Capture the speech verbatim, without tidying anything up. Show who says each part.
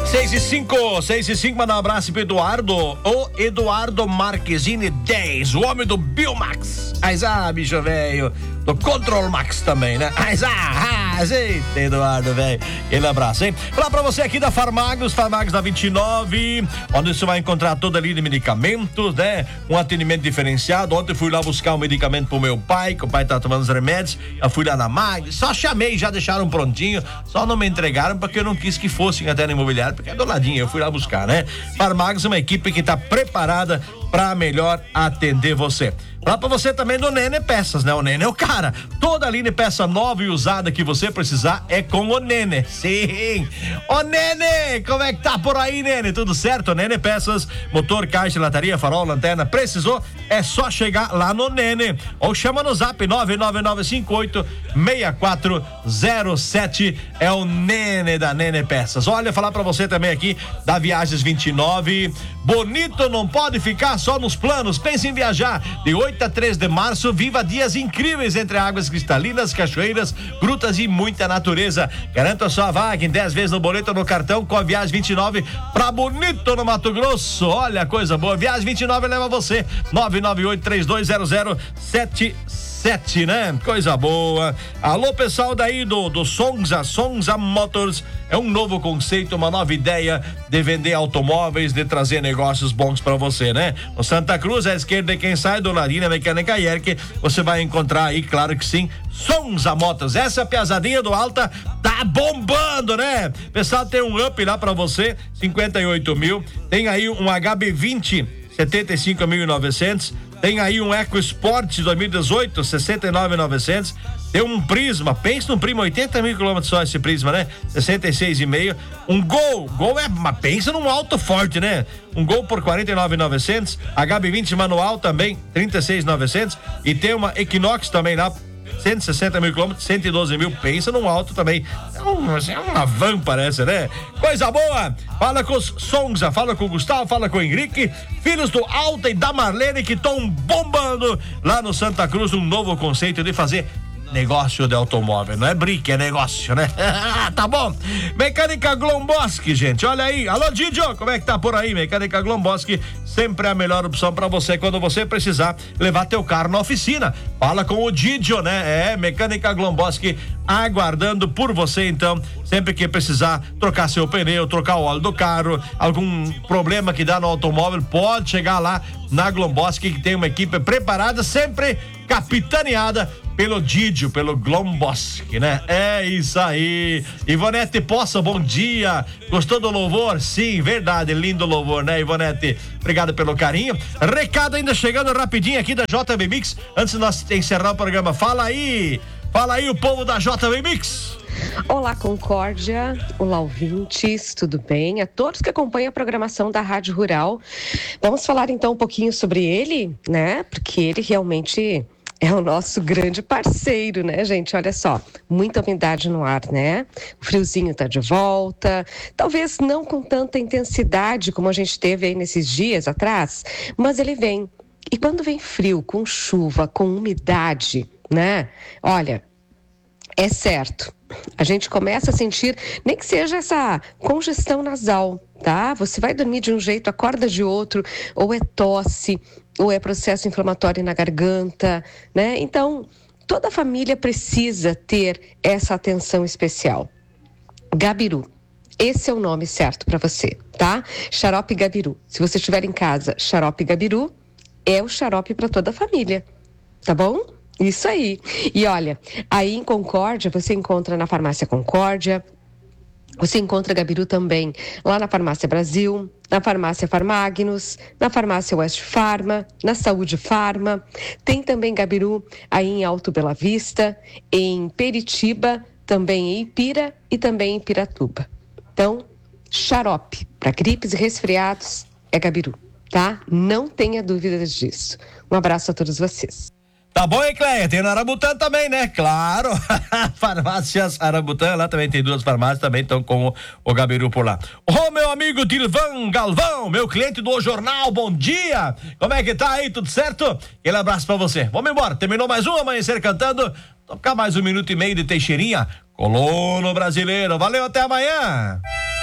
Speaker 1: seis e cinco, seis e cinco, mandar um abraço pro Eduardo, o Eduardo Marquezine dez, o homem do Biomax. Mas ah, bicho velho, do Control Max também, né? Mas ah, eita, Eduardo, velho. Aquele abraço, hein? Falar pra você aqui da Farmagos, Farmagos da vinte e nove, onde você vai encontrar toda a linha de medicamentos, né? Um atendimento diferenciado. Ontem fui lá buscar um medicamento pro meu pai, que o pai tá tomando os remédios. Eu fui lá na Mag, só chamei, já deixaram prontinho, só não me entregaram porque eu não quis que fossem até na imobiliária, porque é do ladinho, eu fui lá buscar, né? Farmagos é uma equipe que tá preparada pra melhor atender você. Lá pra você também do Nene Peças, né? O Nene é o cara. Toda a linha de peça nova e usada que você precisar é com o Nene. Sim! Ô Nene, como é que tá por aí, Nene? Tudo certo? Nene Peças, motor, caixa, lataria, farol, lanterna, precisou? É só chegar lá no Nene. Ou chama no zap nove nove nove cinco oito seis quatro zero sete. É o Nene da Nene Peças. Olha, falar pra você também aqui da Viagens vinte e nove. Bonito não pode ficar só nos planos. Pense em viajar de oito a três de março. Viva dias incríveis entre águas cristalinas, cachoeiras, grutas e muita natureza. Garanta sua vaga em dez vezes no boleto ou no cartão com a Viagem vinte e nove pra Bonito, no Mato Grosso. Olha, coisa boa. Viagem vinte e nove leva você. nove nove oito três dois zero zero sete sete, né? Coisa boa. Alô, pessoal daí do, do Sonza, Sonza Motors. É um novo conceito, uma nova ideia de vender automóveis, de trazer negócios bons pra você, né? No Santa Cruz, à esquerda de quem sai, do Larina Mecânica Yerke, você vai encontrar aí, claro que sim, Sonza Motors. Essa piazadinha do Alta tá bombando, né? Pessoal, tem um up lá pra você, cinquenta e oito mil. Tem aí um H B vinte, setenta e cinco mil e novecentos. Tem aí um EcoSport dois mil e dezoito, sessenta e nove mil e novecentos. Tem um Prisma, pensa num Prisma, oitenta mil quilômetros só esse Prisma, né? sessenta e seis e meio. Um Gol, Gol é, mas pensa num alto forte, né? Um Gol por quarenta e nove mil e novecentos. H B vinte manual também, trinta e seis mil e novecentos. E tem uma Equinox também lá, cento e sessenta mil quilômetros, cento e doze mil, pensa num alto também. É, um, é uma van, parece, né? Coisa boa! Fala com os Sonza, fala com o Gustavo, fala com o Henrique, filhos do Alta e da Marlene, que estão bombando lá no Santa Cruz, um novo conceito de fazer negócio de automóvel, não é brick, é negócio, né? Tá bom. Mecânica Glomboski, gente, olha aí. Alô, Didio, como é que tá por aí? Mecânica Glomboski, sempre a melhor opção pra você quando você precisar levar teu carro na oficina. Fala com o Didio, né? É, Mecânica Glomboski aguardando por você, então, sempre que precisar trocar seu pneu, trocar o óleo do carro, algum problema que dá no automóvel, pode chegar lá na Glomboski, que tem uma equipe preparada, sempre capitaneada pelo Didio, pelo Glomboski, né? É isso aí. Ivonete Poça, bom dia. Gostou do louvor? Sim, verdade, lindo louvor, né, Ivonete? Obrigado pelo carinho. Recado ainda chegando rapidinho aqui da J B Mix, antes de nós encerrar o programa. Fala aí, fala aí o povo da J B Mix.
Speaker 2: Olá, Concórdia, olá, ouvintes, tudo bem? A todos que acompanham a programação da Rádio Rural. Vamos falar então um pouquinho sobre ele, né? Porque ele realmente é o nosso grande parceiro, né, gente? Olha só, muita umidade no ar, né? O friozinho tá de volta, talvez não com tanta intensidade como a gente teve aí nesses dias atrás, mas ele vem. E quando vem frio, com chuva, com umidade, né? Olha, é certo, a gente começa a sentir, nem que seja essa congestão nasal, tá? Você vai dormir de um jeito, acorda de outro, ou é tosse, ou é processo inflamatório na garganta, né? Então, toda a família precisa ter essa atenção especial. Gabiru, esse é o nome certo para você, tá? Xarope Gabiru. Se você estiver em casa, Xarope Gabiru é o xarope para toda a família, tá bom? Isso aí. E olha, aí em Concórdia, você encontra na Farmácia Concórdia, você encontra Gabiru também lá na Farmácia Brasil, na Farmácia Farmagnos, na Farmácia West Farma, na Saúde Farma. Tem também Gabiru aí em Alto Bela Vista, em Peritiba, também em Ipira e também em Piratuba. Então, xarope para gripes e resfriados é Gabiru, tá? Não tenha dúvidas disso. Um abraço a todos vocês.
Speaker 1: Tá bom, hein, Cleia? Tem no Arabutã também, né? Claro. Farmácias Arabutã, lá também tem duas farmácias, também estão com o, o Gabiru por lá. Ô, meu amigo Dilvan Galvão, meu cliente do Jornal, bom dia. Como é que tá aí? Tudo certo? Aquele abraço pra você. Vamos embora. Terminou mais um Amanhecer Cantando. Tocar mais um minuto e meio de Teixeirinha. Colono Brasileiro. Valeu, até amanhã.